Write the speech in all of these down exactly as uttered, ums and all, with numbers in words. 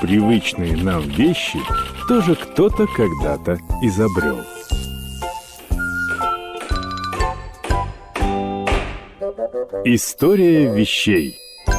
привычные нам вещи тоже кто-то когда-то изобрел. История вещей.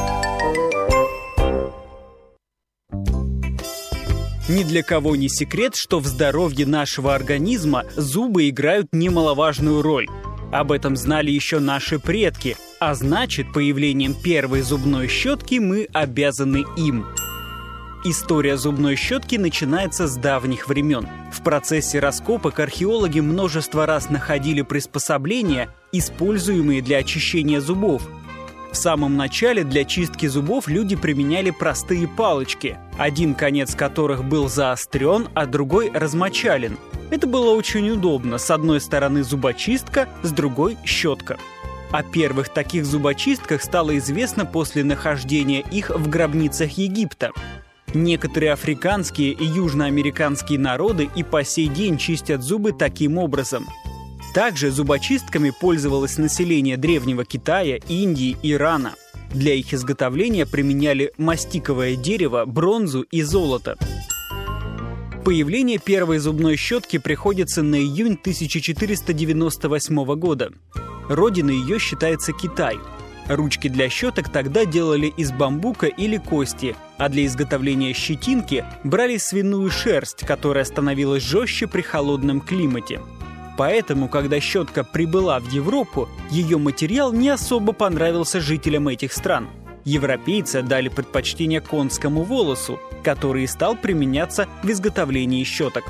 Ни для кого не секрет, что в здоровье нашего организма зубы играют немаловажную роль. Об этом знали еще наши предки, а значит, появлением первой зубной щетки мы обязаны им. История зубной щетки начинается с давних времен. В процессе раскопок археологи множество раз находили приспособления, используемые для очищения зубов. В самом начале для чистки зубов люди применяли простые палочки, один конец которых был заострен, а другой размочален. Это было очень удобно. С одной стороны зубочистка, с другой щетка. О первых таких зубочистках стало известно после нахождения их в гробницах Египта. Некоторые африканские и южноамериканские народы и по сей день чистят зубы таким образом. Также зубочистками пользовалось население Древнего Китая, Индии, Ирана. Для их изготовления применяли мастиковое дерево, бронзу и золото. Появление первой зубной щетки приходится на июнь тысяча четыреста девяносто восьмого года. Родиной ее считается Китай. Ручки для щеток тогда делали из бамбука или кости, а для изготовления щетинки брали свиную шерсть, которая становилась жестче при холодном климате. Поэтому, когда щетка прибыла в Европу, ее материал не особо понравился жителям этих стран. Европейцы дали предпочтение конскому волосу, который и стал применяться в изготовлении щеток.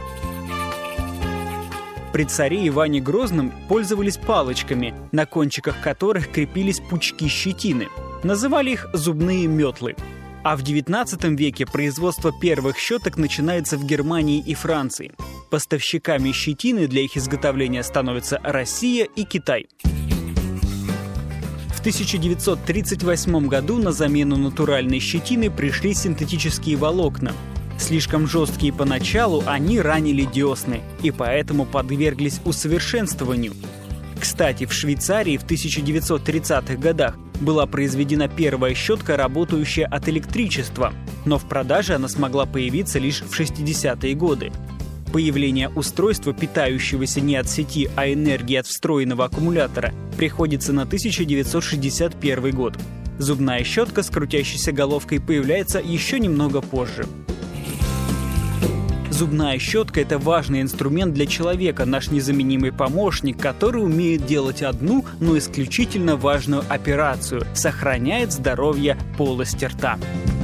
При царе Иване Грозном пользовались палочками, на кончиках которых крепились пучки щетины. Называли их зубные метлы. А в девятнадцатом веке производство первых щеток начинается в Германии и Франции. Поставщиками щетины для их изготовления становятся Россия и Китай. В тысяча девятьсот тридцать восьмом году на замену натуральной щетины пришли синтетические волокна. Слишком жесткие поначалу, они ранили десны и поэтому подверглись усовершенствованию. Кстати, в Швейцарии в тысяча девятьсот тридцатых годах была произведена первая щетка, работающая от электричества, но в продаже она смогла появиться лишь в шестидесятые годы. Появление устройства, питающегося не от сети, а энергией от встроенного аккумулятора, приходится на тысяча девятьсот шестьдесят первый год. Зубная щетка с крутящейся головкой появляется еще немного позже. Зубная щетка – это важный инструмент для человека, наш незаменимый помощник, который умеет делать одну, но исключительно важную операцию – сохраняет здоровье полости рта.